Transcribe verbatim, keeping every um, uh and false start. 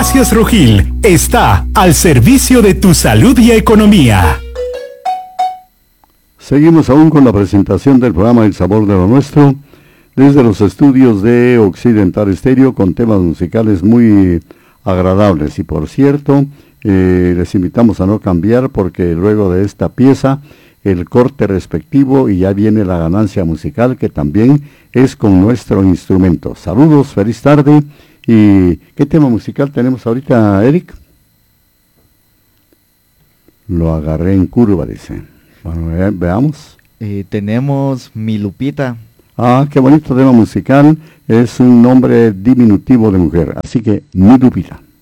Farmacias Rojil está al servicio de tu salud y economía. Seguimos aún con la presentación del programa El Sabor de lo Nuestro, desde los estudios de Occidental Estéreo, con temas musicales muy agradables. Y por cierto, eh, les invitamos a no cambiar, porque luego de esta pieza, el corte respectivo y ya viene la ganancia musical, que también es con nuestro instrumento. Saludos, feliz tarde. ¿Y qué tema musical tenemos ahorita, Eric? Lo agarré en curva, dice. Bueno, ve- veamos. Eh, tenemos Mi Lupita. Ah, qué bonito tema musical. Es un nombre diminutivo de mujer. Así que, Mi Lupita.